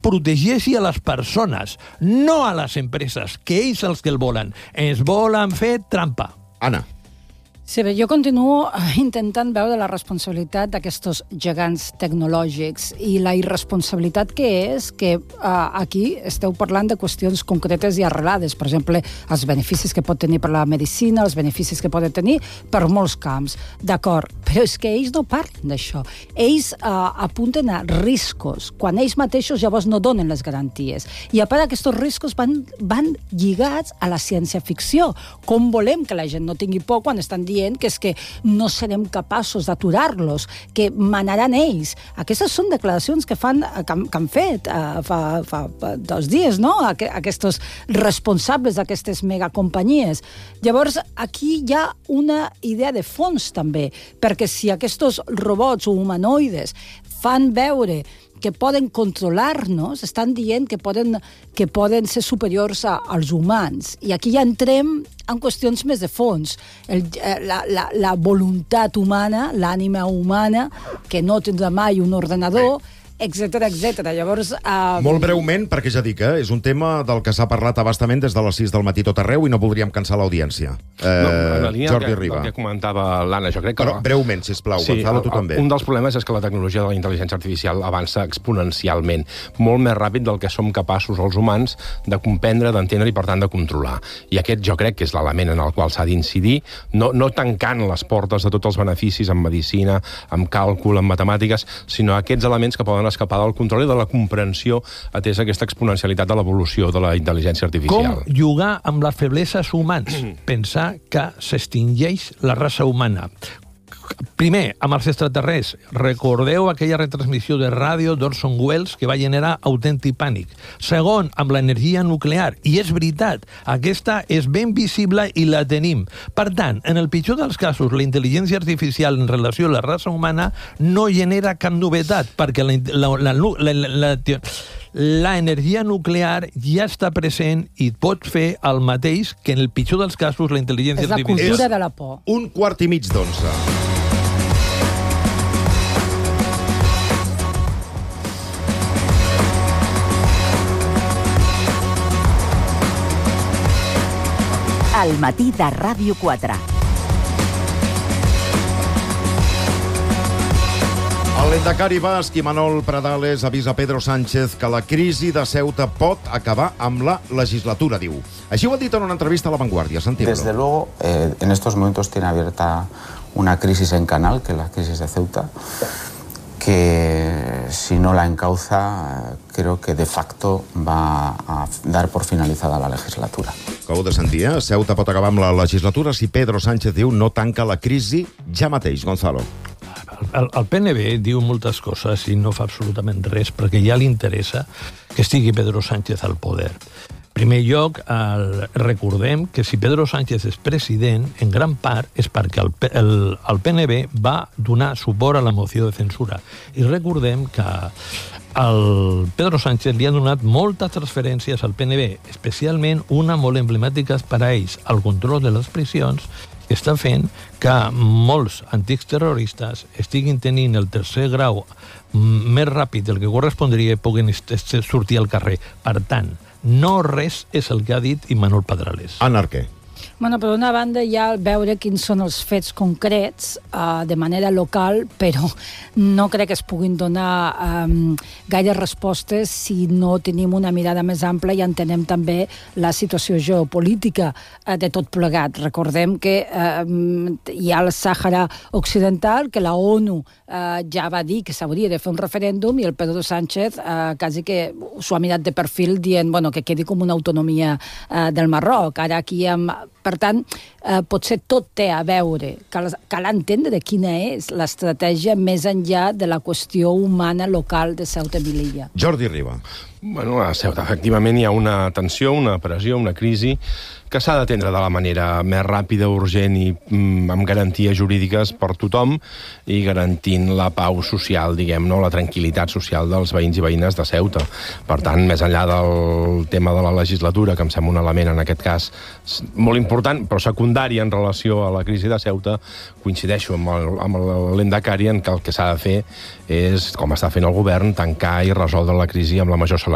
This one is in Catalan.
protegeixi a les persones, no a les empreses, que ells els que el volen. Ens volen fer trampa. Anna. Sí, bé, jo continuo intentant veure la responsabilitat d'aquests gegants tecnològics i la irresponsabilitat que és que aquí esteu parlant de qüestions concretes i arrelades. Per exemple, els beneficis que pot tenir per la medicina, els beneficis que poden tenir per molts camps. D'acord, però és que ells no parlen d'això. Ells apunten a riscos, quan ells mateixos llavors no donen les garanties. I a part, aquests riscos van lligats a la ciència-ficció. Com volem que la gent no tingui por quan estan dient que és que no serem capaços d'aturar-los, que manaran ells. Aquestes són declaracions que han fet fa 2 dies, no? Aquests responsables d'aquestes megacompanyies. Llavors, aquí hi ha una idea de fons, també, perquè si aquests robots o humanoides fan veure que poden controlar-nos, estan dient que poden ser superiors als humans. I aquí ja entrem en qüestions més de fons. La voluntat humana, l'ànima humana, que no tindrà mai un ordenador, etcètera, etcètera. Llavors... Molt breument, perquè ja dic, és un tema del que s'ha parlat abastament des de les 6 del matí tot arreu i no voldríem cansar l'audiència. En la línia Jordi Riba. del que comentava l'Anna, jo crec que... Però breument, sisplau, Gonzalo, tu també. Un dels problemes és que la tecnologia de la intel·ligència artificial avança exponencialment, molt més ràpid del que som capaços els humans de comprendre, d'entendre i, per tant, de controlar. I aquest jo crec que és l'element en el qual s'ha d'incidir, no tancant les portes de tots els beneficis en medicina, en càlcul, en matemàtiques, sinó aquests elements que poden escapar del control i de la comprensió atesa aquesta exponencialitat de l'evolució de la intel·ligència artificial. Com jugar amb les febleses humans? Pensar que s'extingeix la raça humana. Primer, amb els extraterrestres. Recordeu aquella retransmissió de ràdio d'Orson Welles que va generar autèntic pànic. Segon, amb l'energia nuclear. I és veritat, aquesta és ben visible i la tenim. Per tant, en el pitjor dels casos, la intel·ligència artificial en relació a la raça humana no genera cap novetat, perquè la energia nuclear ja està present i pot fer el mateix que en el pitjor dels casos la intel·ligència artificial. És la cultura de la por. 1:15 d'11. Al matí de Ràdio 4. El Lendakari basc Imanol Pradales avisa Pedro Sánchez que la crisi de Ceuta pot acabar amb la legislatura, diu. Així ho ha dit en una entrevista a La Vanguardia. Sentim-lo. Desde luego, en estos momentos tiene abierta una crisis en canal, que es la crisis de Ceuta, que si no la encauza, creo que de facto va a dar por finalizada la legislatura. Acabo de sentir, Ceuta pot acabar amb la legislatura si Pedro Sánchez diu no tanca la crisi ja mateix. Gonzalo. El PNB diu moltes coses i no fa absolutament res perquè ja li interessa que estigui Pedro Sánchez al poder. En primer lloc, recordem que si Pedro Sánchez és president, en gran part és perquè el PNB va donar suport a la moció de censura. I recordem que el Pedro Sánchez li ha donat moltes transferències al PNB, especialment una molt emblemàtica per a ells, el control de les prisions, que està fent que molts antics terroristes estiguin tenint el tercer grau més ràpid del que correspondria i puguin sortir al carrer. Per tant, no res és el que ha dit Imanol Pradales. Anarque. Bueno, per una banda hi ha veure quins són els fets concrets de manera local, però no crec que es puguin donar gaire respostes si no tenim una mirada més ampla i entenem també la situació geopolítica de tot plegat. Recordem que hi ha el Sàhara Occidental, que la ONU ja va dir que s'hauria de fer un referèndum i el Pedro Sánchez quasi que s'ho ha mirat de perfil dient que quedi com una autonomia del Marroc. Ara aquí per tant, potser tot té a veure. Cal entendre quina és l'estratègia més enllà de la qüestió humana local de Ceuta i Melilla. Jordi Riba. Bueno, a Ceuta, efectivament, hi ha una tensió, una pressió, una crisi que s'ha d'atendre de la manera més ràpida, urgent i amb garanties jurídiques per tothom i garantint la pau social, diguem-ne, la tranquil·litat social dels veïns i veïnes de Ceuta. Per tant, més enllà del tema de la legislatura, que em sembla un element, en aquest cas, molt important, però secundari en relació a la crisi de Ceuta, coincideixo amb l'Endakari en que el que s'ha de fer és, com està fent el govern, tancar i resoldre la crisi amb la major celeritat